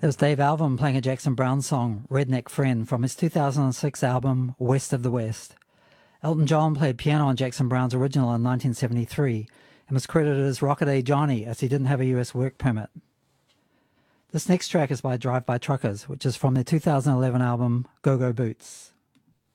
That was Dave Alvin playing a Jackson Browne song, Redneck Friend, from his 2006 album, West of the West. Elton John played piano on Jackson Browne's original in 1973 and was credited as Rockaday Johnny as he didn't have a US work permit. This next track is by Drive By Truckers, which is from their 2011 album, Go Go Boots.